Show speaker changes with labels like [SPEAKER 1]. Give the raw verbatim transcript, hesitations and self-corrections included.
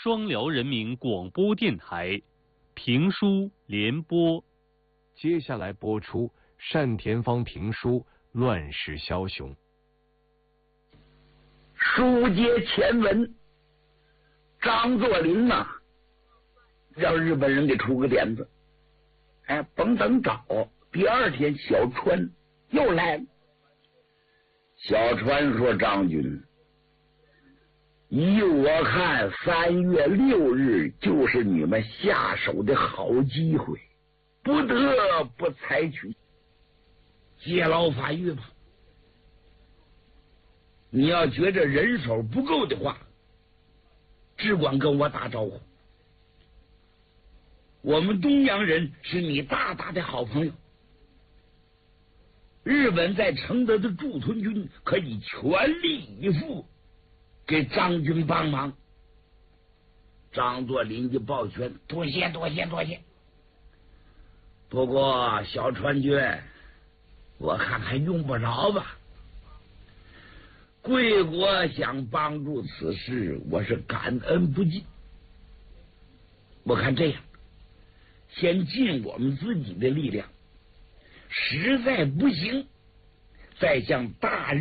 [SPEAKER 1] 双辽人民广播电台评书联播。
[SPEAKER 2] 接下来播出单田芳评书《乱世枭雄》。
[SPEAKER 3] 书接前文，张作霖啊，让日本人给出个点子。哎，甭等找，第二天小川又来了。小川说：“张军，依我看，三月六日就是你们下手的好机会，不得不采取劫牢法狱吧。你要觉着人手不够的话，只管跟我打招呼。我们东洋人是你大大的好朋友，日本在承德的驻屯军可以全力以赴给张军帮忙。”张作霖就抱拳：“多谢多谢多谢。不过小川军，我看还用不着吧。贵国想帮助此事，我是感恩不尽。我看这样，先尽我们自己的力量，实在不行，再向大